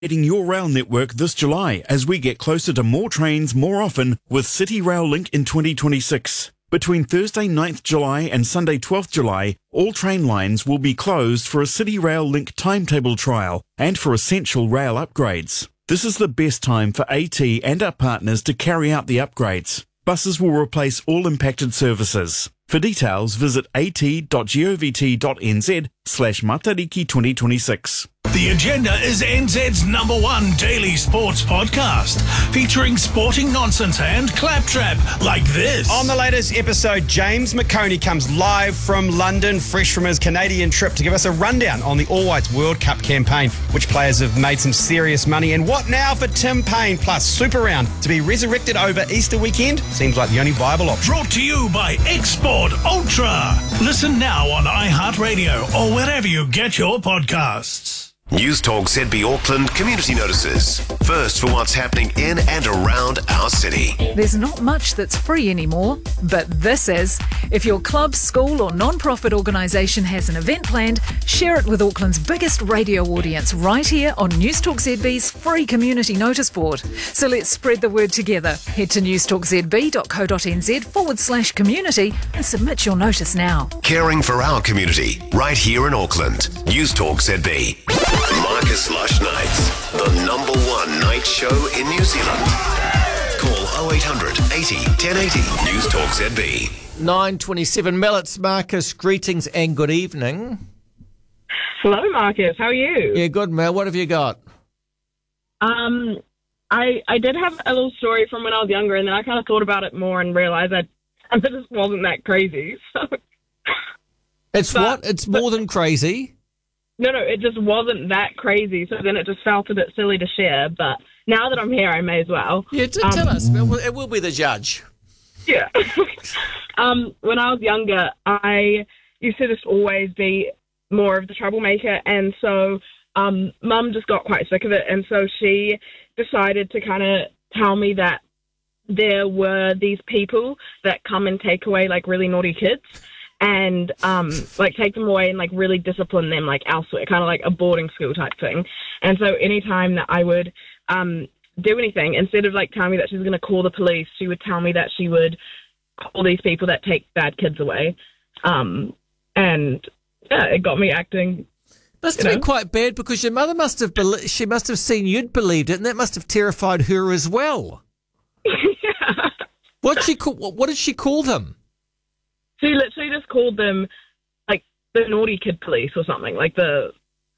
Getting your rail network this July as we get closer to more trains more often with City Rail Link in 2026. Between Thursday 9th July and Sunday 12th July, all train lines will be closed for a City Rail Link timetable trial and for essential rail upgrades. This is the best time for AT and our partners to carry out the upgrades. Buses will replace all impacted services. For details, visit at.govt.nz/Matariki 2026. The Agenda is NZ's #1 daily sports podcast, featuring sporting nonsense and claptrap like this. On the latest episode, James McConey comes live from London, fresh from his Canadian trip, to give us a rundown on the All Whites World Cup campaign, which players have made some serious money, and what now for Tim Payne, plus Super Round to be resurrected over Easter weekend. Seems like the only viable option. Brought to you by Export Ultra. Listen now on iHeartRadio or wherever you get your podcasts. News Talk ZB Auckland community notices. First for what's happening in and around our city. There's not much that's free anymore, but this is. If your club, school or non-profit organisation has an event planned, share it with Auckland's biggest radio audience right here on News Talk ZB's free community notice board. So let's spread the word together. Head to newstalkzb.co.nz/community and submit your notice now. Caring for our community right here in Auckland. News Talk ZB. Marcus Lush Nights, the #1 night show in New Zealand. Call 0800 80 1080 News Talk ZB. 9:27 minutes. Marcus, greetings and good evening. Hello, Marcus. How are you? Yeah, good, Mel. What have you got? I did have a little story from when I was younger, and then I kind of thought about it more and realised that it just wasn't that crazy. So. It's more than crazy. No, it just wasn't that crazy. So then it just felt a bit silly to share. But now that I'm here, I may as well. Yeah, tell us. It will be the judge. Yeah. When I was younger, I used to just always be more of the troublemaker. And so Mum just got quite sick of it. And so she decided to kind of tell me that there were these people that come and take away, like, really naughty kids. And, take them away and, really discipline them, elsewhere, kind of like a boarding school type thing. And so anytime that I would do anything, instead of, telling me that she was going to call the police, she would tell me that she would call these people that take bad kids away. And, yeah, it got me acting... Must have been quite bad, because your mother must have she must have seen you'd believed it, and that must have terrified her as well. Yeah. What did she call them? She literally just called them, the naughty kid police or something, the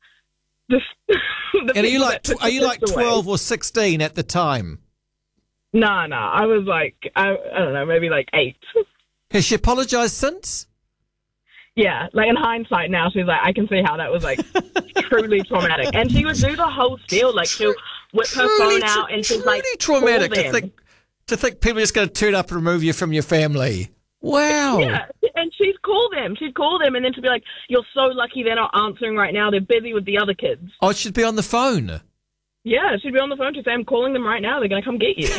and are you like 12 or 16 at the time? No, I was I don't know, maybe 8. Has she apologised since? Yeah, in hindsight now, she's I can see how that was truly traumatic. And she would do the whole spiel, she'll whip her phone out and she's really traumatic to think people are just going to turn up and remove you from your family. Wow. Yeah, and she'd call them, and then she'd be like, "You're so lucky they're not answering right now. They're busy with the other kids." Oh, she'd be on the phone. Yeah, she'd be on the phone to say, "I'm calling them right now. They're going to come get you."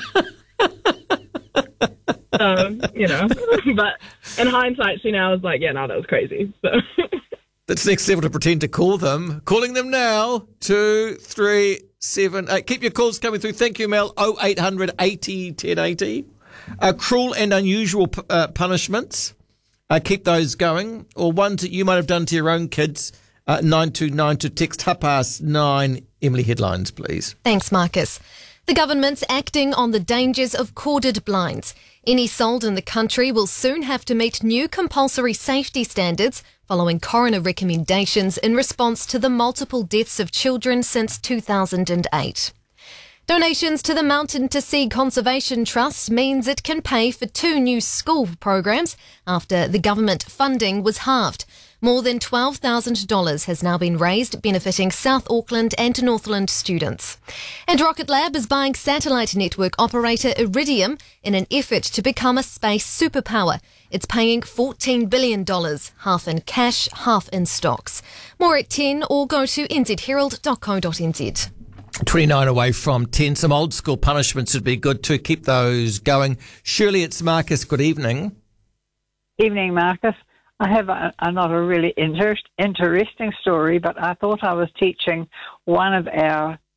But in hindsight, she now is yeah, no, that was crazy. So. That's next level to pretend to call them. Calling them now. 2, 3, 7, 8. Keep your calls coming through. Thank you, Mel. 0800 80 1080. Cruel and unusual punishments. Keep those going. Or ones that you might have done to your own kids. 9292. Text 9:30. Emily, headlines, please. Thanks, Marcus. The government's acting on the dangers of corded blinds. Any sold in the country will soon have to meet new compulsory safety standards following coroner recommendations in response to the multiple deaths of children since 2008. Donations to the Mountain to Sea Conservation Trust means it can pay for 2 new school programs after the government funding was halved. More than $12,000 has now been raised, benefiting South Auckland and Northland students. And Rocket Lab is buying satellite network operator Iridium in an effort to become a space superpower. It's paying $14 billion, half in cash, half in stocks. More at 10 or go to nzherald.co.nz. 29 away from 10. Some old school punishments would be good to keep those going. Shirley, it's Marcus. Good evening. Evening, Marcus. I have not a really interesting story, but I thought I was teaching one of our